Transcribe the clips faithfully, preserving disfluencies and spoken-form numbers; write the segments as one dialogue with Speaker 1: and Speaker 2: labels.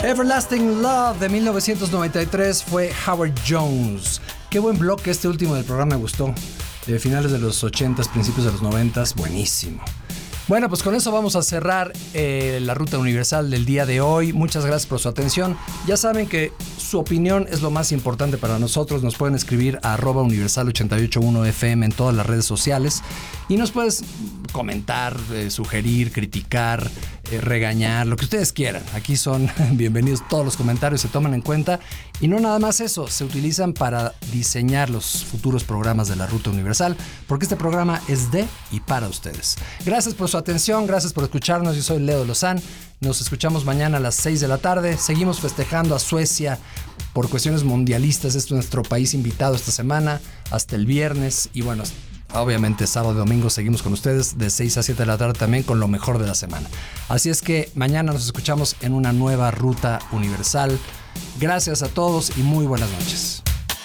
Speaker 1: Everlasting Love de mil novecientos noventa y tres fue Howard Jones. Qué buen bloque este último del programa, me gustó. De finales de los ochentas, principios de los noventas, buenísimo. Bueno, pues con eso vamos a cerrar eh, la Ruta Universal del día de hoy. Muchas gracias por su atención. Ya saben que su opinión es lo más importante para nosotros. Nos pueden escribir a arroba universal ochenta y ocho punto uno F M en todas las redes sociales. Y nos puedes comentar, eh, sugerir, criticar, eh, regañar, lo que ustedes quieran. Aquí son bienvenidos todos los comentarios, se toman en cuenta. Y no nada más eso, se utilizan para diseñar los futuros programas de la Ruta Universal, porque este programa es de y para ustedes. Gracias por su atención, gracias por escucharnos. Yo soy Leo Lozán. Nos escuchamos mañana a las seis de la tarde. Seguimos festejando a Suecia por cuestiones mundialistas. Este es nuestro país invitado esta semana hasta el viernes. Y bueno, obviamente sábado y domingo seguimos con ustedes de seis a siete de la tarde también con lo mejor de la semana. Así es que mañana nos escuchamos en una nueva Ruta Universal. Gracias a todos y muy buenas noches.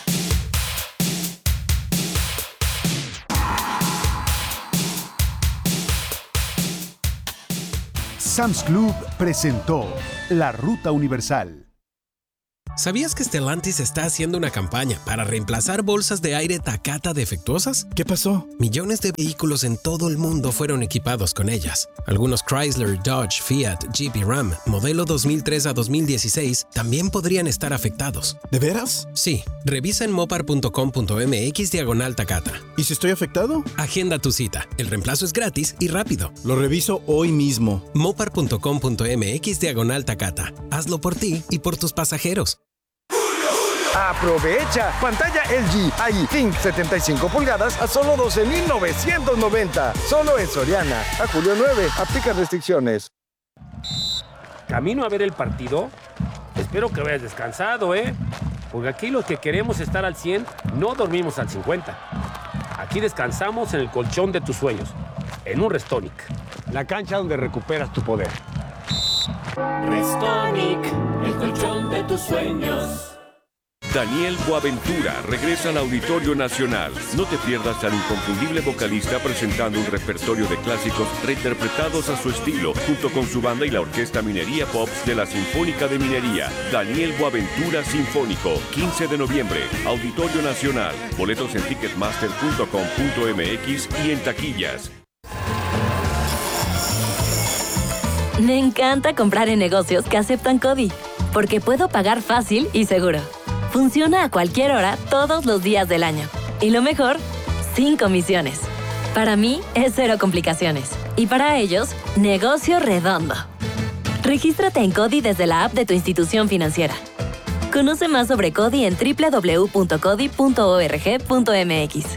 Speaker 2: Sam's Club presentó La Ruta Universal.
Speaker 3: ¿Sabías que Stellantis está haciendo una campaña para reemplazar bolsas de aire Takata defectuosas?
Speaker 4: ¿Qué pasó?
Speaker 3: Millones de vehículos en todo el mundo fueron equipados con ellas. Algunos Chrysler, Dodge, Fiat, Jeep y Ram, modelo dos mil tres a dos mil dieciséis, también podrían estar afectados.
Speaker 4: ¿De veras?
Speaker 3: Sí. Revisa en mopar punto com punto m x diagonal Takata.
Speaker 4: ¿Y si estoy afectado?
Speaker 3: Agenda tu cita. El reemplazo es gratis y rápido.
Speaker 4: Lo reviso hoy mismo.
Speaker 3: mopar punto com punto m x diagonal Takata. Hazlo por ti y por tus pasajeros.
Speaker 5: ¡Aprovecha! Pantalla L G I Think setenta y cinco pulgadas a solo doce mil novecientos noventa. Solo en Soriana. A julio nueve. Aplica restricciones.
Speaker 6: ¿Camino a ver el partido? Espero que hayas descansado, ¿eh? Porque aquí los que queremos estar al cien no dormimos al cincuenta. Aquí descansamos en el colchón de tus sueños. En un Restonic. La cancha donde recuperas tu poder.
Speaker 7: Restonic, el colchón de tus sueños.
Speaker 8: Daniel Boaventura regresa al Auditorio Nacional. No te pierdas al inconfundible vocalista presentando un repertorio de clásicos reinterpretados a su estilo, junto con su banda y la Orquesta Minería Pops de la Sinfónica de Minería. Daniel Boaventura Sinfónico, quince de noviembre, Auditorio Nacional. Boletos en ticketmaster punto com punto m x y en taquillas.
Speaker 9: Me encanta comprar en negocios que aceptan CODI, porque puedo pagar fácil y seguro. Funciona a cualquier hora, todos los días del año. Y lo mejor, sin comisiones. Para mí, es cero complicaciones. Y para ellos, negocio redondo. Regístrate en CODI desde la app de tu institución financiera. Conoce más sobre CODI en doble u doble u doble u punto codi punto org punto m x.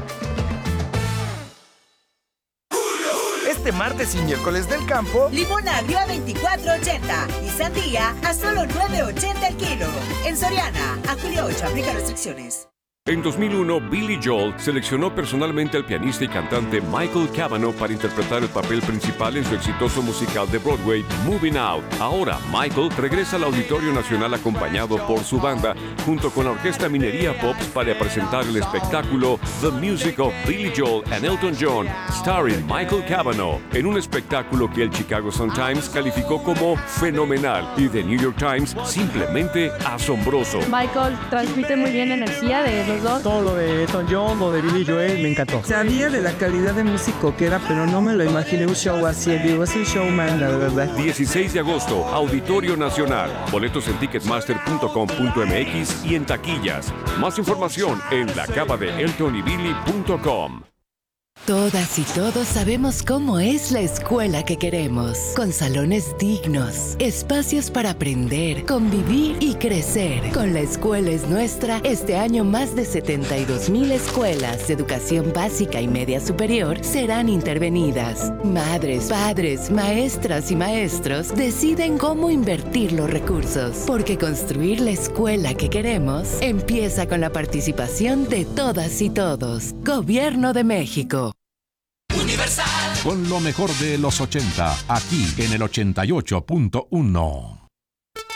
Speaker 5: Este martes y miércoles del campo,
Speaker 10: limón agrio a veinticuatro ochenta y sandía a solo nueve ochenta el kilo. En Soriana, a julio ocho, aplica restricciones.
Speaker 8: En dos mil uno, Billy Joel seleccionó personalmente al pianista y cantante Michael Cavanaugh para interpretar el papel principal en su exitoso musical de Broadway, Moving Out. Ahora, Michael regresa al Auditorio Nacional acompañado por su banda, junto con la Orquesta Minería Pops, para presentar el espectáculo The Music of Billy Joel and Elton John, starring Michael Cavanaugh, en un espectáculo que el Chicago Sun-Times calificó como fenomenal y The New York Times simplemente asombroso.
Speaker 11: Michael transmite muy bien energía de los dos.
Speaker 12: Todo lo de Elton John, lo de Billy Joel, me encantó.
Speaker 13: Sabía de la calidad de músico que era, pero no me lo imaginé un show así. Digo, es un showman, la verdad.
Speaker 8: dieciséis de agosto, Auditorio Nacional. Boletos en ticketmaster punto com punto m x y en taquillas. Más información en la cava de elton y billy punto com.
Speaker 14: Todas y todos sabemos cómo es la escuela que queremos, con salones dignos, espacios para aprender, convivir y crecer. Con La Escuela es Nuestra, este año más de setenta y dos mil escuelas de educación básica y media superior serán intervenidas. Madres, padres, maestras y maestros deciden cómo invertir los recursos, porque construir la escuela que queremos empieza con la participación de todas y todos. Gobierno de México.
Speaker 15: Universal. Con lo mejor de los ochenta, aquí en el ochenta y ocho punto uno.